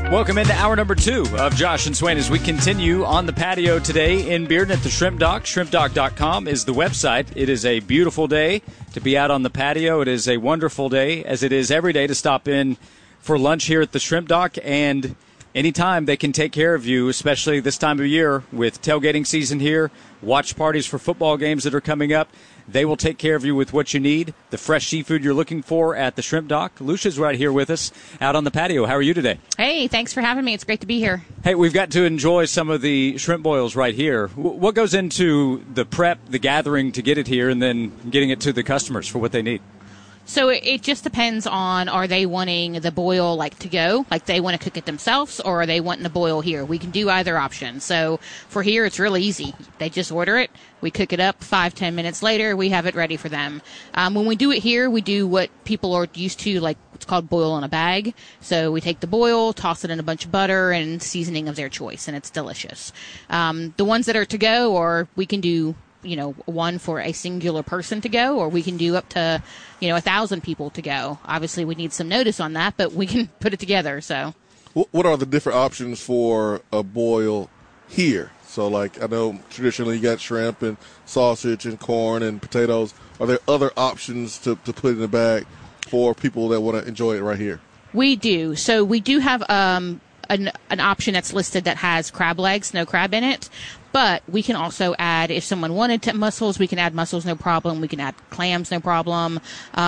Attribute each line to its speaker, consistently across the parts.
Speaker 1: Welcome into hour number 2 of Josh and Swain as we continue on the patio today in Bearden at the Shrimp Dock. ShrimpDock.com is the website. It is a beautiful day to be out on the patio. It is a wonderful day, as it is every day, to stop in for lunch here at the Shrimp Dock. And anytime they can take care of you, especially this time of year with tailgating season here, watch parties for football games that are coming up. They will take care of you with what you need, the fresh seafood you're looking for at the Shrimp Dock. Lucia's right here with us out on the patio. How are you today?
Speaker 2: Hey, thanks for having me. It's great to be here.
Speaker 1: Hey, we've got to enjoy some of the shrimp boils right here. What goes into the prep, the gathering to get it here, and then getting it to the customers for what they need?
Speaker 2: So it just depends on, are they wanting the boil like to go, like they want to cook it themselves, or are they wanting the boil here? We can do either option. So for here, it's really easy. They just order it. We cook it up 5-10 minutes later. We have it ready for them. When we do it here, we do what people are used to, like what's called boil in a bag. So we take the boil, toss it in a bunch of butter and seasoning of their choice, and it's delicious. The ones that are to go, or we can do one for a singular person to go, or we can do up to, 1,000 people to go. Obviously, we need some notice on that, but we can put it together. So,
Speaker 3: what are the different options for a boil here? So, like, I know traditionally you got shrimp and sausage and corn and potatoes. Are there other options to put in the bag for people that want to enjoy it right here?
Speaker 2: We do. So we do have an option that's listed that has crab legs, no crab in it. But we can also add, if someone wanted mussels, we can add mussels, no problem. We can add clams, no problem.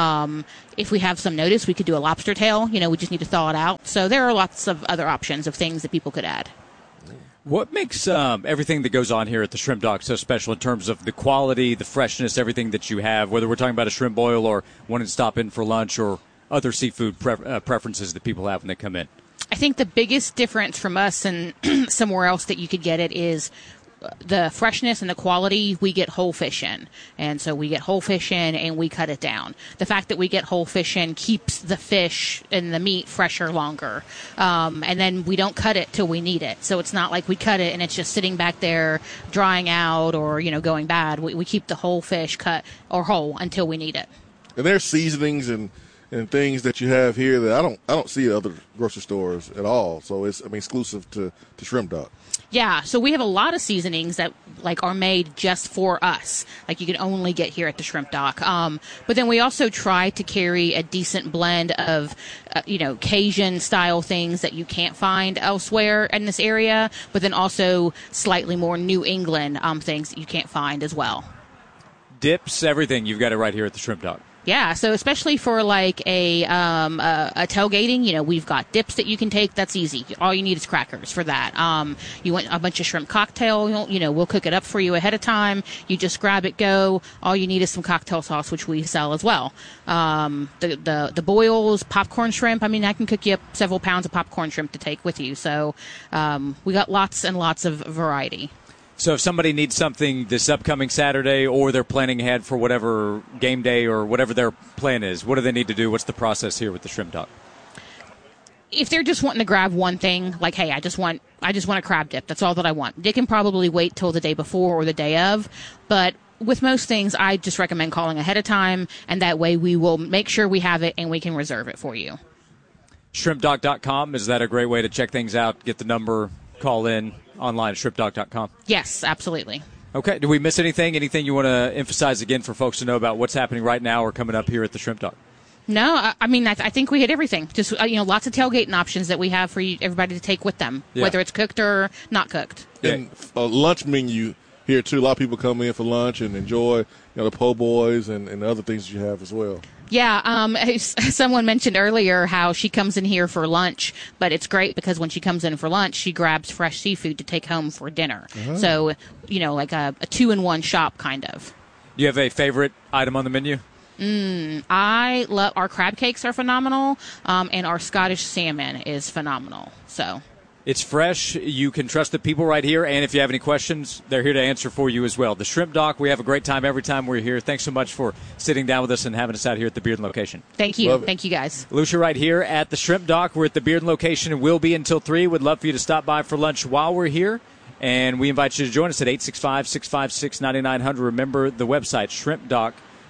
Speaker 2: If we have some notice, we could do a lobster tail. We just need to thaw it out. So there are lots of other options of things that people could add.
Speaker 1: What makes everything that goes on here at the Shrimp Dock so special in terms of the quality, the freshness, everything that you have, whether we're talking about a shrimp boil or wanting to stop in for lunch or other seafood preferences that people have when they come in?
Speaker 2: I think the biggest difference from us and somewhere else that you could get it is the freshness and the quality. We get whole fish in, and so we get whole fish in and we cut it down. The fact that we get whole fish in keeps the fish and the meat fresher longer, and then we don't cut it till we need it. So it's not like we cut it and it's just sitting back there drying out or going bad. We keep the whole fish cut or whole until we need it.
Speaker 3: And there's seasonings and things that you have here that I don't see at other grocery stores at all. So it's exclusive to Shrimp Dock.
Speaker 2: Yeah, so we have a lot of seasonings that are made just for us. You can only get here at the Shrimp Dock. But then we also try to carry a decent blend of Cajun style things that you can't find elsewhere in this area, but then also slightly more New England things that you can't find as well.
Speaker 1: Dips, everything. You've got it right here at the Shrimp Dock.
Speaker 2: Yeah, so especially for a tailgating, we've got dips that you can take. That's easy. All you need is crackers for that. You want a bunch of shrimp cocktail, we'll cook it up for you ahead of time. You just grab it, go. All you need is some cocktail sauce, which we sell as well. The boils, popcorn shrimp. I can cook you up several pounds of popcorn shrimp to take with you. So we got lots and lots of variety.
Speaker 1: So if somebody needs something this upcoming Saturday, or they're planning ahead for whatever game day or whatever their plan is, what do they need to do? What's the process here with the Shrimp Dock?
Speaker 2: If they're just wanting to grab one thing, like, hey, I just want a crab dip. That's all that I want. They can probably wait till the day before or the day of. But with most things, I just recommend calling ahead of time, and that way we will make sure we have it and we can reserve it for you.
Speaker 1: ShrimpDock.com, is that a great way to check things out, get the number, call in? Online at ShrimpDock.com.
Speaker 2: Yes, absolutely.
Speaker 1: Okay. Do we miss anything? Anything you want to emphasize again for folks to know about what's happening right now or coming up here at the Shrimp Dock?
Speaker 2: No, I think we hit everything. Just lots of tailgating options that we have for everybody to take with them, whether it's cooked or not cooked.
Speaker 3: And a lunch menu here too. A lot of people come in for lunch and enjoy the po' boys and other things you have as well.
Speaker 2: Yeah, someone mentioned earlier how she comes in here for lunch, but it's great because when she comes in for lunch, she grabs fresh seafood to take home for dinner. Uh-huh. So, like a 2-in-1 shop kind of.
Speaker 1: Do you have a favorite item on the menu?
Speaker 2: I love our crab cakes are phenomenal, and our Scottish salmon is phenomenal. So.
Speaker 1: It's fresh. You can trust the people right here. And if you have any questions, they're here to answer for you as well. The Shrimp Dock, we have a great time every time we're here. Thanks so much for sitting down with us and having us out here at the Bearden location.
Speaker 2: Thank you. Thank you, guys.
Speaker 1: Lucia right here at the Shrimp Dock. We're at the Bearden location and will be until 3. Would love for you to stop by for lunch while we're here. And we invite you to join us at 865-656-9900. Remember the website,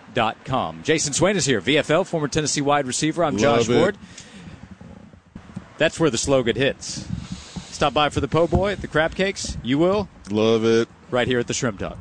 Speaker 1: shrimpdock.com. Jason Swain is here, VFL, former Tennessee wide receiver. I'm Josh Ward. That's where the slogan hits. Stop by for the po' boy at the crab cakes. You will.
Speaker 3: Love it.
Speaker 1: Right here at the Shrimp Dock.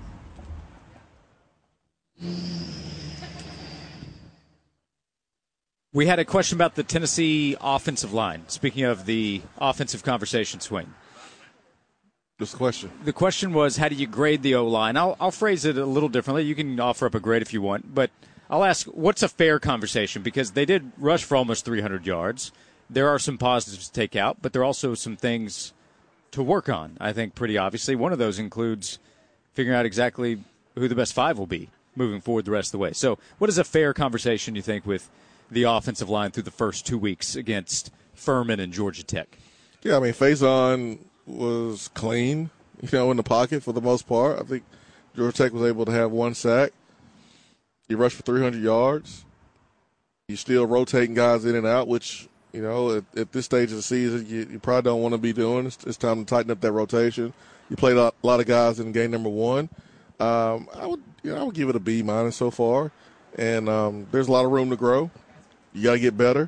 Speaker 1: We had a question about the Tennessee offensive line. Speaking of the offensive conversation swing.
Speaker 3: What's the question?
Speaker 1: The question was, how do you grade the O-line? I'll phrase it a little differently. You can offer up a grade if you want, but I'll ask, what's a fair conversation? Because they did rush for almost 300 yards. There are some positives to take out, but there are also some things to work on, I think, pretty obviously. One of those includes figuring out exactly who the best five will be moving forward the rest of the way. So what is a fair conversation, you think, with the offensive line through the first 2 weeks against Furman and Georgia Tech?
Speaker 3: Yeah, I mean, Faison was clean, in the pocket for the most part. I think Georgia Tech was able to have 1 sack. He rushed for 300 yards. He's still rotating guys in and out, which, at this stage of the season, you probably don't want to be doing. It's time to tighten up that rotation. You played a lot of guys in game number 1. I would give it a B- so far. And there's a lot of room to grow. You got to get better.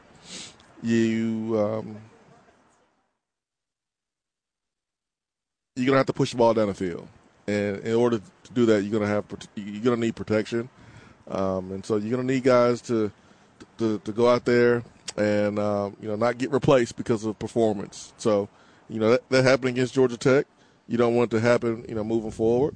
Speaker 3: You're gonna have to push the ball down the field, and in order to do that, you're gonna need protection, and so you're gonna need guys to go out there and not get replaced because of performance. So that happened against Georgia Tech. You don't want it to happen, moving forward.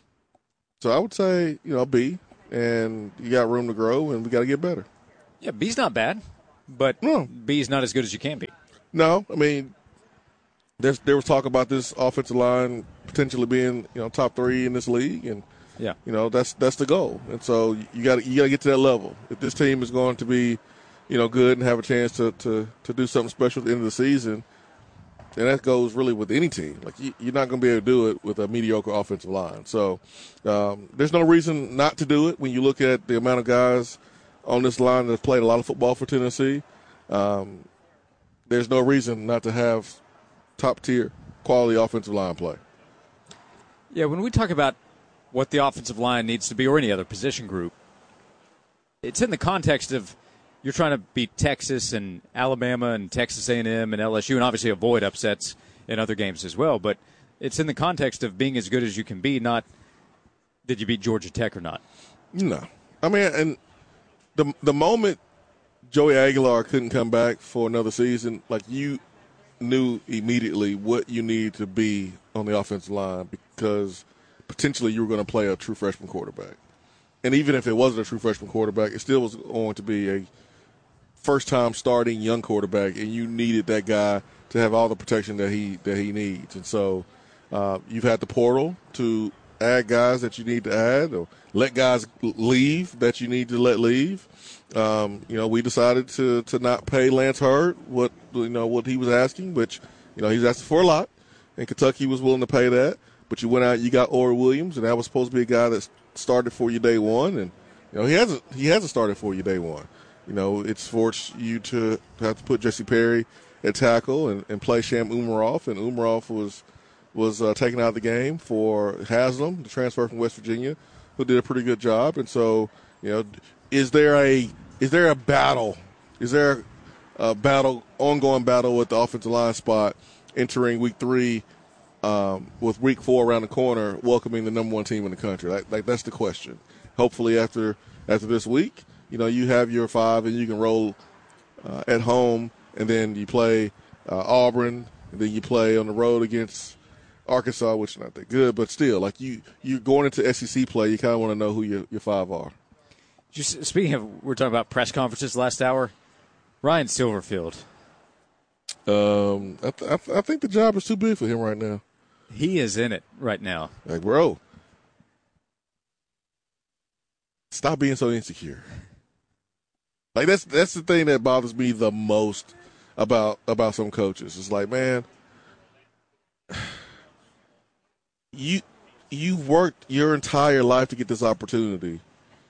Speaker 3: So I would say B, and you got room to grow, and we got to get better.
Speaker 1: Yeah, B's not bad, but
Speaker 3: No.
Speaker 1: B's not as good as you can be.
Speaker 3: No, I mean. There was talk about this offensive line potentially being, top 3 in this league, and
Speaker 1: yeah,
Speaker 3: that's the goal. And so you got to get to that level. If this team is going to be, good and have a chance to do something special at the end of the season, and that goes really with any team. Like you're not going to be able to do it with a mediocre offensive line. So there's no reason not to do it when you look at the amount of guys on this line that have played a lot of football for Tennessee. There's no reason not to have top-tier quality offensive line play.
Speaker 1: Yeah, when we talk about what the offensive line needs to be, or any other position group, it's in the context of you're trying to beat Texas and Alabama and Texas A&M and LSU, and obviously avoid upsets in other games as well. But it's in the context of being as good as you can be, not did you beat Georgia Tech or not.
Speaker 3: No. I mean, and the moment Joey Aguilar couldn't come back for another season, like you knew immediately what you need to be on the offensive line because potentially you were going to play a true freshman quarterback. And even if it wasn't a true freshman quarterback, it still was going to be a first-time starting young quarterback, and you needed that guy to have all the protection that he needs. And so you've had the portal to add guys that you need to add or let guys leave that you need to let leave. We decided to not pay Lance Hurd what he was asking, which, he's asking for a lot, and Kentucky was willing to pay that. But you went out, you got Ori Williams, and that was supposed to be a guy that started for you day one, and he hasn't started for you day one. It's forced you to have to put Jesse Perry at tackle and play Sham Umarov, and Umarov was taken out of the game for Haslam, the transfer from West Virginia, who did a pretty good job. And so, is there a battle? Is there a ongoing battle with the offensive line spot entering week 3 with week 4 around the corner, welcoming the number 1 team in the country? Like that's the question. Hopefully after this week, you have your 5 and you can roll at home, and then you play Auburn, and then you play on the road against Arkansas, which is not that good, but still, like you're going into SEC play, you kind of want to know who your 5 are.
Speaker 1: Just speaking of, we're talking about press conferences last hour. Ryan Silverfield.
Speaker 3: I think the job is too big for him right now.
Speaker 1: He is in it right now.
Speaker 3: Like, bro, stop being so insecure. Like that's the thing that bothers me the most about some coaches. It's like, man, you worked your entire life to get this opportunity.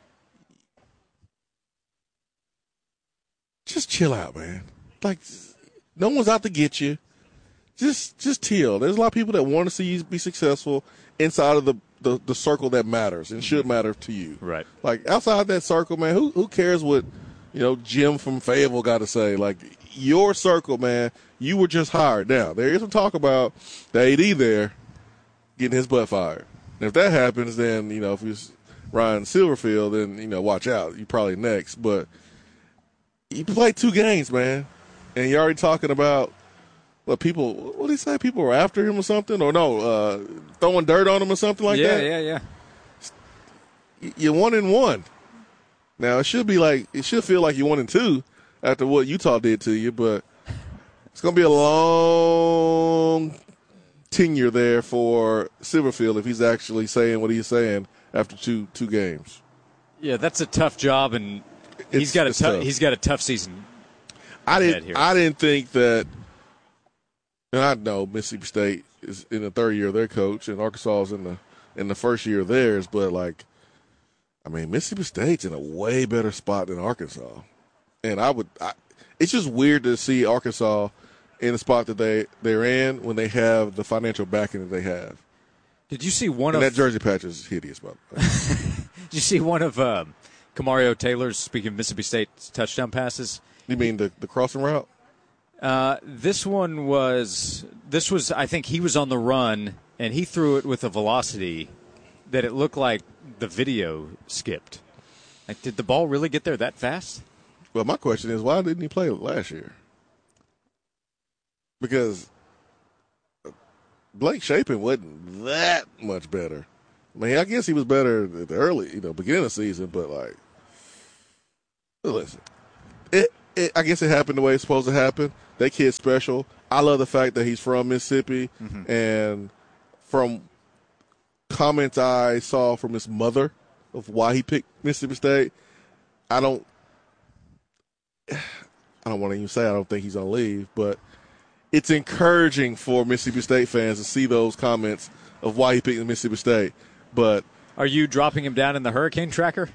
Speaker 3: Just chill out, man. Like, no one's out to get you. Just chill. There's a lot of people that want to see you be successful inside of the circle that matters and should matter to you.
Speaker 1: Right.
Speaker 3: Like, outside that circle, man, who cares what, Jim from Fayetteville got to say, like, your circle, man, you were just hired. Now, there is some talk about the AD there getting his butt fired. And if that happens, then, if it's Ryan Silverfield, then, watch out. You're probably next. But you played 2 games, man, and you're already talking about what did he say? People were after him or something? Or no, throwing dirt on him or something like that?
Speaker 1: Yeah.
Speaker 3: You're 1-1. Now, it should feel like you're 1-2 after what Utah did to you, but it's going to be a long tenure there for Silverfield if he's actually saying what he's saying after two games.
Speaker 1: Yeah, that's a tough job, and he's got a tough season.
Speaker 3: I didn't think that. And I know Mississippi State is in the 3rd year of their coach, and Arkansas is in the 1st year of theirs. But Mississippi State's in a way better spot than Arkansas, and it's just weird to see Arkansas in the spot that they're in when they have the financial backing that they have.
Speaker 1: Did you see
Speaker 3: that jersey patch is hideous, by the way.
Speaker 1: Did you see one of Kamario Taylor's, speaking of Mississippi State's touchdown passes?
Speaker 3: You mean the crossing route?
Speaker 1: This was, I think he was on the run, and he threw it with a velocity that it looked like the video skipped. Like, did the ball really get there that fast?
Speaker 3: Well, my question is, why didn't he play last year? Because Blake Shapen wasn't that much better. I guess he was better at the early, beginning of the season, but, listen, I guess it happened the way it's supposed to happen. That kid's special. I love the fact that he's from Mississippi, and from comments I saw from his mother of why he picked Mississippi State, I don't want to even say I don't think he's going to leave, but it's encouraging for Mississippi State fans to see those comments of why he picked Mississippi State. But
Speaker 1: are you dropping him down in the Hurricane Tracker?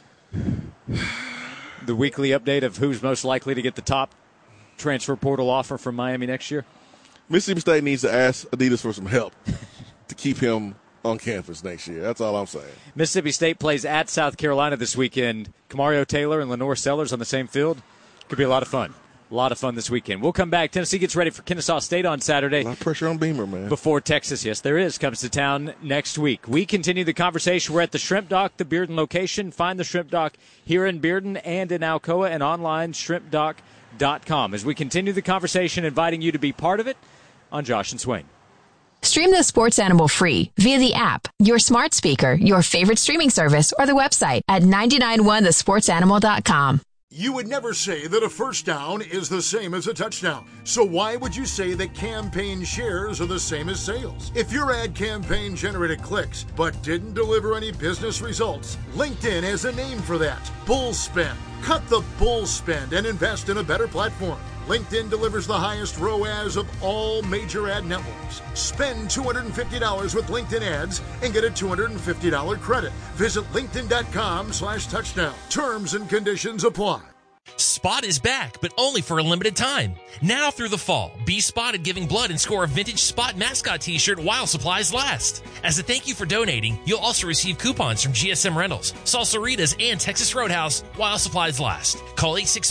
Speaker 1: The weekly update of who's most likely to get the top transfer portal offer from Miami next year?
Speaker 3: Mississippi State needs to ask Adidas for some help to keep him on campus next year. That's all I'm saying.
Speaker 1: Mississippi State plays at South Carolina this weekend. Kamario Taylor and Lenore Sellers on the same field. Could be a lot of fun. A lot of fun this weekend. We'll come back. Tennessee gets ready for Kennesaw State on Saturday.
Speaker 3: A lot of pressure on Beamer, man.
Speaker 1: Before Texas, yes, there is, comes to town next week. We continue the conversation. We're at the Shrimp Dock, the Bearden location. Find the Shrimp Dock here in Bearden and in Alcoa, and online, shrimpdock.com. As we continue the conversation, inviting you to be part of it on Josh and Swain.
Speaker 4: Stream the Sports Animal free via the app, your smart speaker, your favorite streaming service, or the website at 991thesportsanimal.com.
Speaker 5: You would never say that a first down is the same as a touchdown. So why would you say that campaign shares are the same as sales? If your ad campaign generated clicks but didn't deliver any business results, LinkedIn has a name for that. Bull spend. Cut the bull spend and invest in a better platform. LinkedIn delivers the highest ROAS of all major ad networks. Spend $250 with LinkedIn ads and get a $250 credit. Visit linkedin.com/touchdown. Terms and conditions apply.
Speaker 6: Spot is back, but only for a limited time. Now through the fall, be spotted giving blood and score a vintage Spot mascot t-shirt while supplies last. As a thank you for donating, you'll also receive coupons from GSM Rentals, Salsaritas, and Texas Roadhouse while supplies last. Call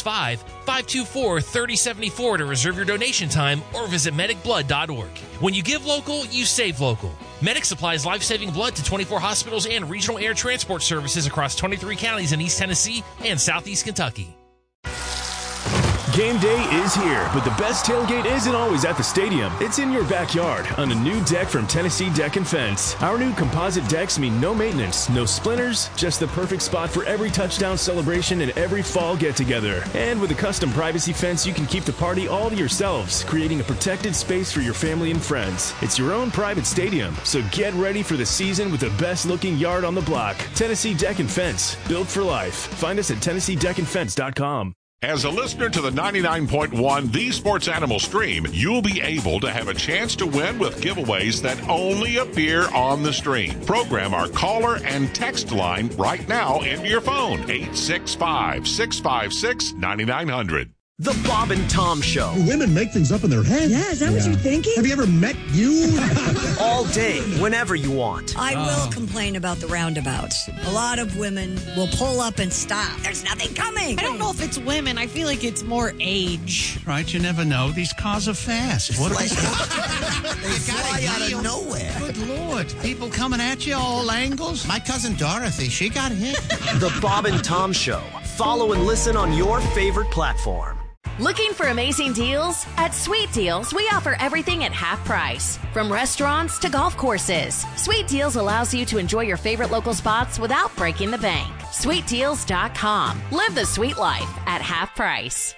Speaker 6: 865-524-3074 to reserve your donation time or visit medicblood.org. When you give local, you save local. Medic supplies life-saving blood to 24 hospitals and regional air transport services across 23 counties in East Tennessee and Southeast Kentucky.
Speaker 7: Game day is here, but the best tailgate isn't always at the stadium. It's in your backyard on a new deck from Tennessee Deck and Fence. Our new composite decks mean no maintenance, no splinters, just the perfect spot for every touchdown celebration and every fall get-together. And with a custom privacy fence, you can keep the party all to yourselves, creating a protected space for your family and friends. It's your own private stadium, so get ready for the season with the best-looking yard on the block. Tennessee Deck and Fence, built for life. Find us at TennesseeDeckandFence.com.
Speaker 8: As a listener to the 99.1 The Sports Animal stream, you'll be able to have a chance to win with giveaways that only appear on the stream. Program our caller and text line right now into your phone, 865-656-9900.
Speaker 9: The Bob and Tom Show.
Speaker 10: Women make things up in their head.
Speaker 11: Yeah, is that what you're thinking?
Speaker 10: Have you ever met you?
Speaker 9: All day, whenever you want.
Speaker 11: I will complain about the roundabouts. A lot of women will pull up and stop. There's nothing coming.
Speaker 12: I don't know if it's women. I feel like it's more age.
Speaker 13: Right, you never know. These cars are fast. What
Speaker 14: they fly out of nowhere.
Speaker 13: Good Lord. People coming at you all angles. My cousin Dorothy, she got hit.
Speaker 9: The Bob and Tom Show. Follow and listen on your favorite platform.
Speaker 15: Looking for amazing deals? At Sweet Deals, we offer everything at half price. From restaurants to golf courses, Sweet Deals allows you to enjoy your favorite local spots without breaking the bank. SweetDeals.com. Live the sweet life at half price.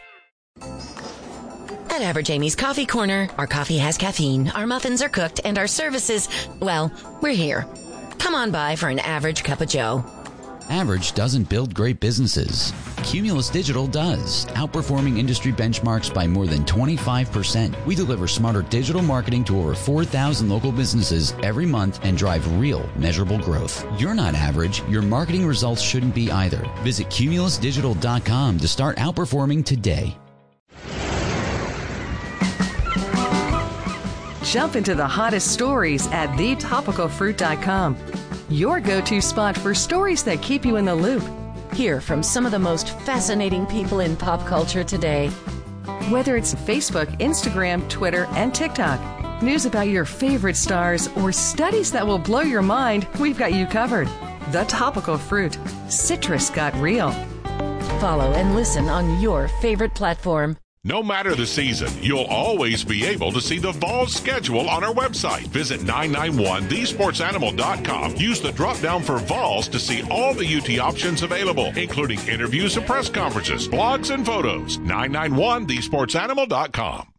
Speaker 16: At Average Amy's Coffee Corner, our coffee has caffeine, our muffins are cooked, and our services, well, we're here. Come on by for an average cup of joe.
Speaker 17: Average doesn't build great businesses. Cumulus Digital does, outperforming industry benchmarks by more than 25%. We deliver smarter digital marketing to over 4,000 local businesses every month and drive real, measurable growth. You're not average. Your marketing results shouldn't be either. Visit cumulusdigital.com to start outperforming today.
Speaker 18: Jump into the hottest stories at thetopicalfruit.com. Your go-to spot for stories that keep you in the loop.
Speaker 16: Hear from some of the most fascinating people in pop culture today.
Speaker 18: Whether it's Facebook, Instagram, Twitter, and TikTok, news about your favorite stars, or studies that will blow your mind, we've got you covered. The Topical Fruit. Citrus got real.
Speaker 16: Follow and listen on your favorite platform.
Speaker 8: No matter the season, you'll always be able to see the Vols schedule on our website. Visit 991thesportsanimal.com. Use the drop-down for Vols to see all the UT options available, including interviews and press conferences, blogs, and photos. 991thesportsanimal.com.